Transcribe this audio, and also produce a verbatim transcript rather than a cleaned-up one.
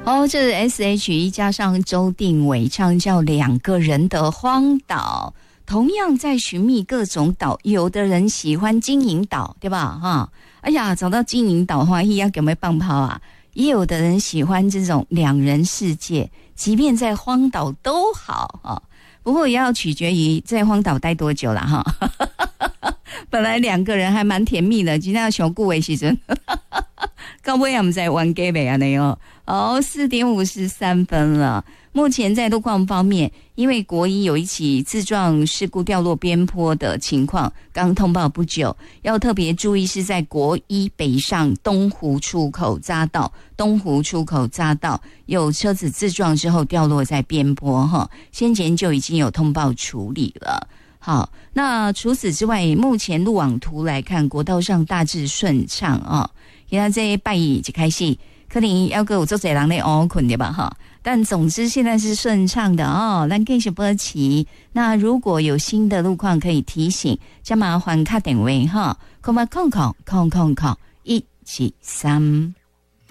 哦，这是 S H E 加上周定伟唱叫两个人的荒岛。同样在寻觅各种岛，有的人喜欢金银岛，对吧？哈，哎呀，找到金银岛的话，要给我们棒炮啊！也有的人喜欢这种两人世界，即便在荒岛都好啊。不过也要取决于在荒岛待多久了哈。本来两个人还蛮甜蜜的，今天要小顾为时阵，高波也我们在玩 game 啊那哦。哦，四点五十三分了。目前在路况方面，因为国一有一起自撞事故掉落边坡的情况，刚通报不久，要特别注意是在国一北上东湖出口匝道，东湖出口匝道有车子自撞之后掉落在边坡哈，先前就已经有通报处理了。好，那除此之外，目前路网图来看，国道上大致顺畅啊。现在这拜一就开始。可能要给我做这人的哦困对吧哈？但总之现在是顺畅的哦。咱继续播起。那如果有新的路况可以提醒，就麻烦打电话哈，空八空空空空空一七三。